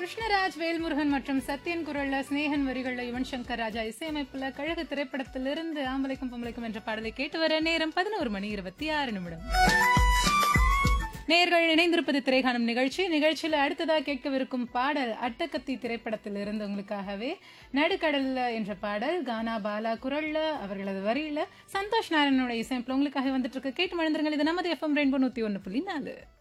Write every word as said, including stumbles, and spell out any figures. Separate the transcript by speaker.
Speaker 1: கிருஷ்ணராஜ், வேல்முருகன் மற்றும் சத்யன் குரல்ல, ஸ்நேகன் வரிகள்ல, யுவன் சங்கர் ராஜா இசையமைப்புல கழக திரைப்படத்திலிருந்து ஆம்பளைக்கும் பொம்பளைக்கும் என்ற பாடலை கேட்டு வர நேரம் பதினோரு மணி இருபத்தி ஆறு நிமிடம். நேர்கள் இணைந்திருப்பது திரைகாணும் நிகழ்ச்சி. நிகழ்ச்சியில அடுத்ததாக கேட்கவிருக்கும் பாடல் அட்டகத்தி திரைப்படத்தில் இருந்து உங்களுக்காகவே நடுக்கடல்ல என்ற பாடல் கானா பாலா குரல்ல, அவர்களது வரியில சந்தோஷ் நாராயணனோட இசையமைப்புல உங்களுக்காக வந்துட்டு இருக்கு. கேட்டு மழுந்துருங்கள். இது நமது எஃப்எம் ரெயின்போ நூத்தி ஒன்னு புள்ளி நாலு.